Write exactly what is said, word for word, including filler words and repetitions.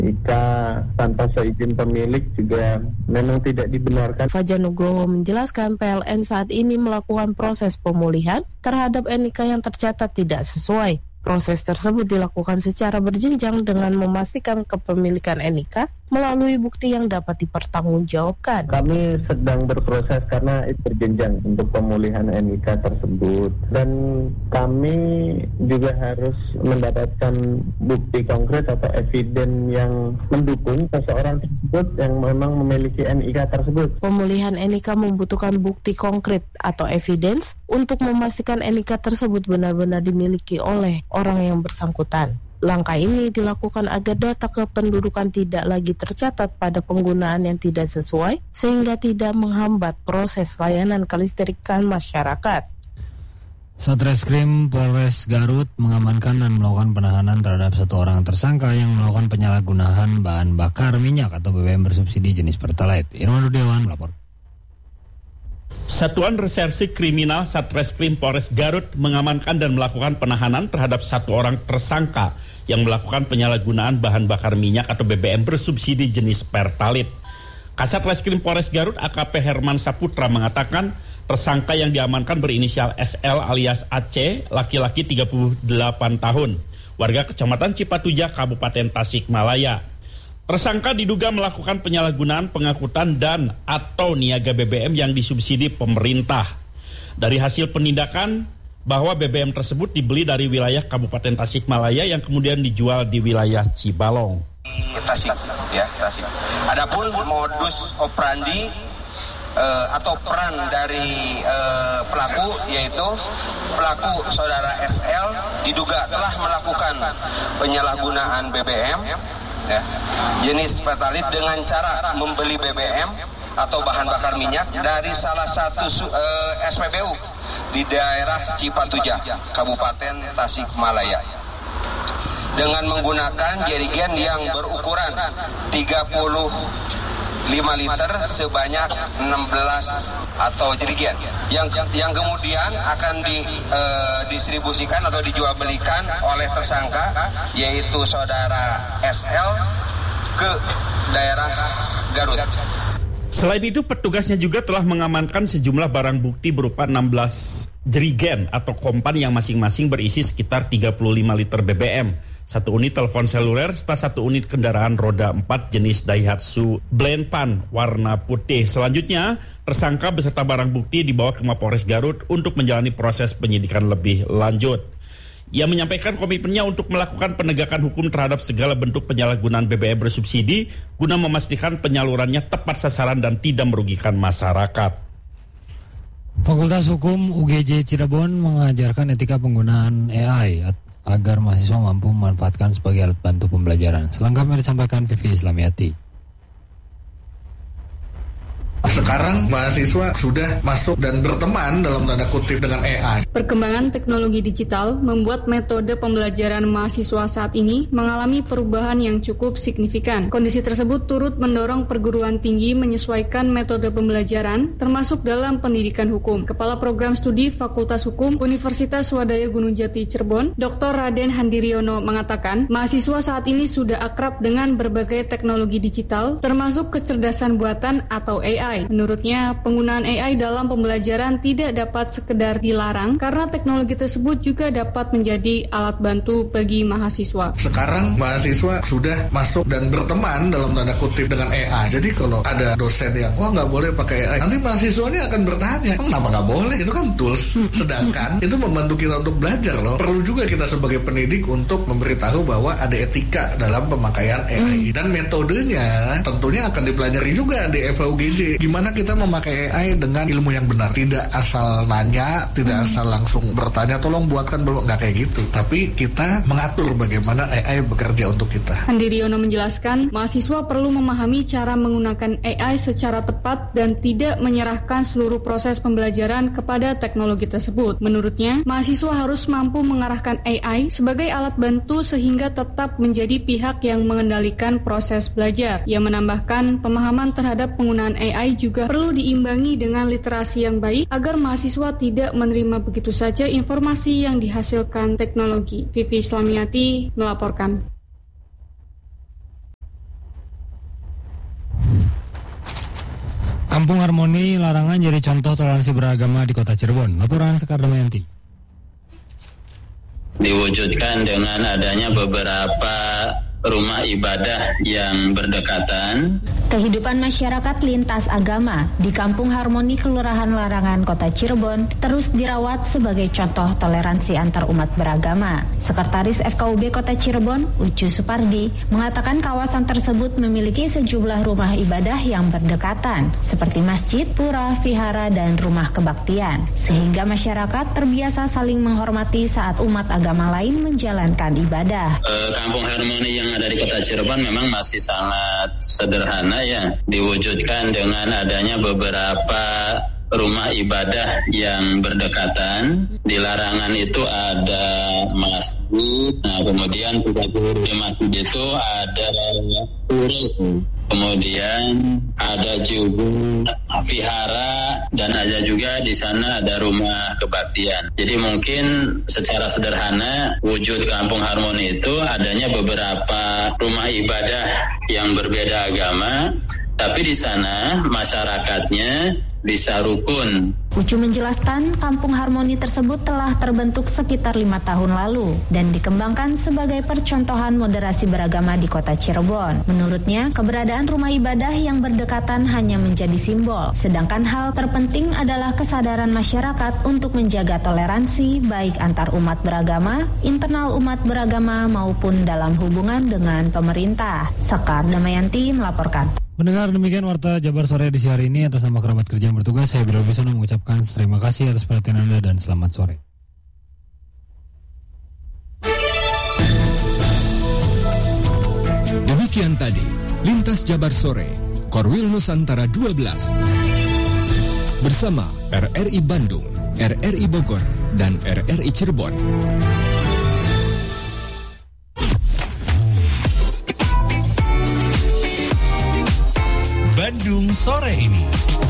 I K tanpa seizin pemilik juga memang tidak dibenarkan. Fajar Nugroho menjelaskan P L N saat ini melakukan proses pemulihan terhadap N I K yang tercatat tidak sesuai. Proses tersebut dilakukan secara berjenjang dengan memastikan kepemilikan N I K melalui bukti yang dapat dipertanggungjawabkan. Kami sedang berproses karena itu berjenjang untuk pemulihan N I K tersebut. Dan kami juga harus mendapatkan bukti konkret atau eviden yang mendukung seseorang tersebut yang memang memiliki N I K tersebut. Pemulihan N I K membutuhkan bukti konkret atau evidence untuk memastikan N I K tersebut benar-benar dimiliki oleh orang yang bersangkutan. Langkah ini dilakukan agar data kependudukan tidak lagi tercatat pada penggunaan yang tidak sesuai sehingga tidak menghambat proses layanan kelistrikan masyarakat. Satreskrim Polres Garut mengamankan dan melakukan penahanan terhadap satu orang tersangka yang melakukan penyalahgunaan bahan bakar minyak atau B B M bersubsidi jenis Pertalite. Irwan Rudiawan melapor. Satuan Reserse Kriminal Satreskrim Polres Garut mengamankan dan melakukan penahanan terhadap satu orang tersangka yang melakukan penyalahgunaan bahan bakar minyak atau B B M bersubsidi jenis Pertalite. Kasat Reskrim Polres Garut A K P Herman Saputra mengatakan tersangka yang diamankan berinisial S L alias A C, laki-laki tiga puluh delapan tahun, warga Kecamatan Cipatujah, Kabupaten Tasikmalaya. Tersangka diduga melakukan penyalahgunaan pengangkutan dan atau niaga B B M yang disubsidi pemerintah. Dari hasil penindakan bahwa B B M tersebut dibeli dari wilayah Kabupaten Tasikmalaya yang kemudian dijual di wilayah Cibalong. Tasik, ya, Tasik. Adapun modus operandi uh, atau peran dari uh, pelaku yaitu pelaku saudara S L diduga telah melakukan penyalahgunaan B B M ya, jenis Pertalite dengan cara membeli B B M atau bahan bakar minyak dari salah satu uh, S P B U di daerah Cipatujah, Kabupaten Tasikmalaya, dengan menggunakan jerigen yang berukuran tiga puluh lima liter sebanyak enam belas atau jerigen yang yang kemudian akan didistribusikan atau dijual belikan oleh tersangka yaitu saudara S L ke daerah Garut. Selain itu, petugasnya juga telah mengamankan sejumlah barang bukti berupa enam belas jerigen atau kompan yang masing-masing berisi sekitar tiga puluh lima liter B B M, satu unit telepon seluler, serta satu unit kendaraan roda empat jenis Daihatsu Blendpan warna putih. Selanjutnya, tersangka beserta barang bukti dibawa ke Mapolres Garut untuk menjalani proses penyidikan lebih lanjut. Ia menyampaikan komitmennya untuk melakukan penegakan hukum terhadap segala bentuk penyalahgunaan B B M bersubsidi guna memastikan penyalurannya tepat sasaran dan tidak merugikan masyarakat. Fakultas Hukum U G J Cirebon mengajarkan etika penggunaan A I agar mahasiswa mampu memanfaatkan sebagai alat bantu pembelajaran. Selengkapnya disampaikan Vivi Islamiati. Sekarang mahasiswa sudah masuk dan berteman dalam tanda kutip dengan A I. Perkembangan teknologi digital membuat metode pembelajaran mahasiswa saat ini mengalami perubahan yang cukup signifikan. Kondisi tersebut turut mendorong perguruan tinggi menyesuaikan metode pembelajaran termasuk dalam pendidikan hukum. Kepala Program Studi Fakultas Hukum Universitas Swadaya Gunung Jati Cirebon, Doktor Raden Handiriono mengatakan, mahasiswa saat ini sudah akrab dengan berbagai teknologi digital termasuk kecerdasan buatan atau A I. Menurutnya, penggunaan A I dalam pembelajaran tidak dapat sekedar dilarang karena teknologi tersebut juga dapat menjadi alat bantu bagi mahasiswa. Sekarang mahasiswa sudah masuk dan berteman dalam tanda kutip dengan A I. Jadi kalau ada dosen yang wah nggak boleh pakai A I, nanti mahasiswanya akan bertanya, kenapa nggak boleh? Itu kan tools. Sedangkan itu membantu kita untuk belajar loh. Perlu juga kita sebagai pendidik untuk memberitahu bahwa ada etika dalam pemakaian A I dan metodenya tentunya akan dipelajari juga di F U G J. Gimana kita memakai A I dengan ilmu yang benar, tidak asal nanya, tidak asal langsung bertanya tolong buatkan belum, nggak kayak gitu, tapi kita mengatur bagaimana A I bekerja untuk kita. Handiriono menjelaskan mahasiswa perlu memahami cara menggunakan A I secara tepat dan tidak menyerahkan seluruh proses pembelajaran kepada teknologi tersebut. Menurutnya, mahasiswa harus mampu mengarahkan A I sebagai alat bantu sehingga tetap menjadi pihak yang mengendalikan proses belajar. Ia menambahkan pemahaman terhadap penggunaan A I juga perlu diimbangi dengan literasi yang baik agar mahasiswa tidak menerima begitu saja informasi yang dihasilkan teknologi. Vivi Islamiati melaporkan. Kampung Harmoni larangan jadi contoh toleransi beragama di Kota Cirebon. Laporan Sekar Damayanti. Diwujudkan dengan adanya beberapa rumah ibadah yang berdekatan. Kehidupan masyarakat lintas agama di Kampung Harmoni Kelurahan Larangan Kota Cirebon terus dirawat sebagai contoh toleransi antar umat beragama. Sekretaris F K U B Kota Cirebon, Ucu Supardi, mengatakan kawasan tersebut memiliki sejumlah rumah ibadah yang berdekatan, seperti masjid, pura, vihara, dan rumah kebaktian, sehingga masyarakat terbiasa saling menghormati saat umat agama lain menjalankan ibadah. E, Kampung Harmoni yang ada di Kota Cirebon memang masih sangat sederhana ya, diwujudkan dengan adanya beberapa rumah ibadah yang berdekatan. Di larangan itu ada masjid, nah kemudian di masjid itu ada pura, kemudian ada juga vihara, dan ada juga di sana ada rumah kebaktian. Jadi mungkin secara sederhana wujud Kampung Harmoni itu adanya beberapa rumah ibadah yang berbeda agama, tapi di sana masyarakatnya bisa rukun. Ucu menjelaskan Kampung Harmoni tersebut telah terbentuk sekitar lima tahun lalu dan dikembangkan sebagai percontohan moderasi beragama di Kota Cirebon. Menurutnya, keberadaan rumah ibadah yang berdekatan hanya menjadi simbol, sedangkan hal terpenting adalah kesadaran masyarakat untuk menjaga toleransi baik antar umat beragama, internal umat beragama maupun dalam hubungan dengan pemerintah. Sekar Damayanti melaporkan. Mendengar demikian Warta Jabar Sore edisi hari ini, atas nama kerabat kerja yang bertugas, saya Bilal Bisono mengucapkan terima kasih atas perhatian Anda dan selamat sore. Demikian tadi Lintas Jabar Sore Korwil Nusantara dua belas bersama R R I Bandung, R R I Bogor, dan R R I Cirebon. Bandung sore ini.